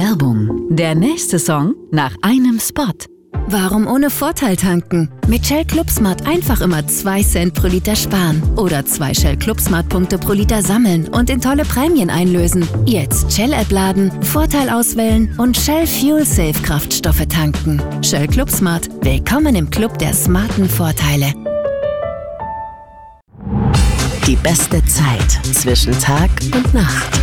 Werbung. Der nächste Song nach einem Spot. Warum ohne Vorteil tanken? Mit Shell Club Smart einfach immer 2 Cent pro Liter sparen. Oder 2 Shell Club Smart Punkte pro Liter sammeln und in tolle Prämien einlösen. Jetzt Shell App laden, Vorteil auswählen und Shell Fuel Safe Kraftstoffe tanken. Shell Club Smart. Willkommen im Club der smarten Vorteile. Die beste Zeit zwischen Tag und Nacht.